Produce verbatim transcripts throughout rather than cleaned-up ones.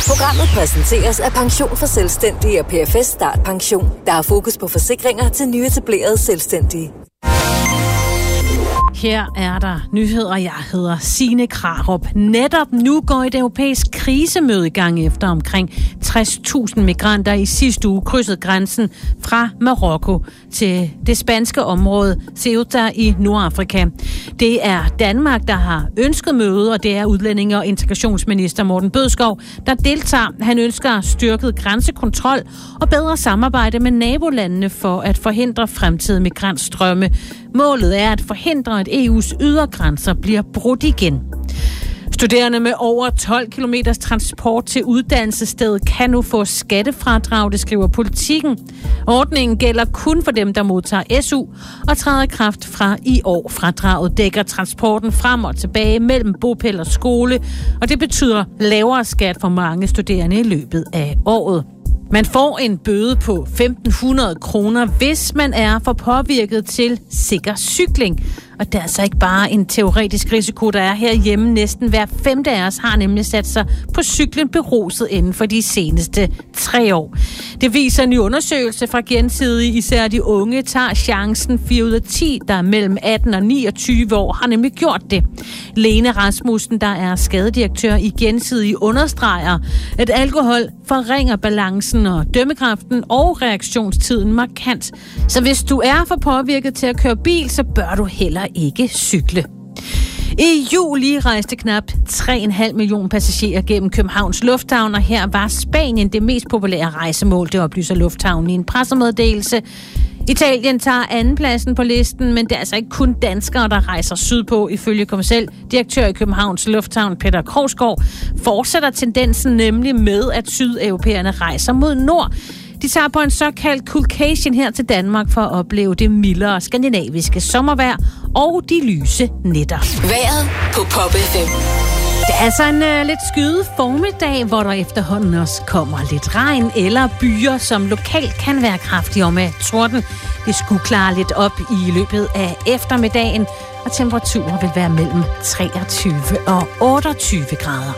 Programmet præsenteres af Pension for Selvstændige og P F S Start Pension. Der er fokus på forsikringer til nyetablerede selvstændige. Her er der nyheder. Jeg hedder Signe Krarup. Netop nu går et europæisk krisemøde i gang efter omkring tres tusind migranter i sidste uge krydsede grænsen fra Marokko til det spanske område Ceuta i Nordafrika. Det er Danmark, der har ønsket mødet, og det er udlændinge- og integrationsminister Morten Bødskov, der deltager. Han ønsker styrket grænsekontrol og bedre samarbejde med nabolandene for at forhindre fremtidige migrantstrømme. Målet er at forhindre, at E U's ydergrænser bliver brudt igen. Studerende med over tolv kilometers transport til uddannelsesstedet kan nu få skattefradrag, det skriver Politikken. Ordningen gælder kun for dem, der modtager S U og træder i kraft fra i år. Fradraget dækker transporten frem og tilbage mellem bopæl og skole, og det betyder lavere skat for mange studerende i løbet af året. Man får en bøde på femten hundrede kroner, hvis man er for påvirket til sikker cykling. Og det er altså ikke bare en teoretisk risiko, der er herhjemme. Næsten hver femte af os har nemlig sat sig på cyklen beruset inden for de seneste tre år. Det viser en ny undersøgelse fra Gensidige. Især de unge tager chancen. fire ud af ti, der er mellem atten og niogtyve år, har nemlig gjort det. Lene Rasmussen, der er skadedirektør i Gensidige, understreger, at alkohol forringer balancen og dømmekraften og reaktionstiden markant. Så hvis du er for påvirket til at køre bil, så bør du heller ikke cykle. I juli rejste knap tre komma fem millioner passagerer gennem Københavns Lufthavn, og her var Spanien det mest populære rejsemål, det oplyser Lufthavnen i en pressemeddelelse. Italien tager andenpladsen på listen, men det er altså ikke kun danskere, der rejser sydpå. Ifølge kommerciel direktør i Københavns Lufthavn, Peter Krogsgaard, fortsætter tendensen nemlig med, at sydeuropæerne rejser mod nord. De tager på en såkaldt coolcation her til Danmark for at opleve det mildere skandinaviske sommervejr og de lyse nætter. Vejret på Pop F M. Det er altså en uh, lidt skyet formiddag, hvor der efterhånden også kommer lidt regn eller byer, som lokalt kan være kraftige og med torden. Det skulle klare lidt op i løbet af eftermiddagen, og temperaturen vil være mellem treogtyve og otteogtyve grader.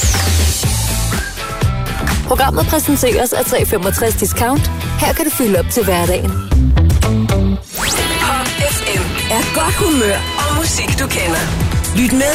Programmet præsenteres af tre femogtres Discount. Her kan du fylde op til hverdagen. Pop F M er godt humør og musik, du kender. Lyt med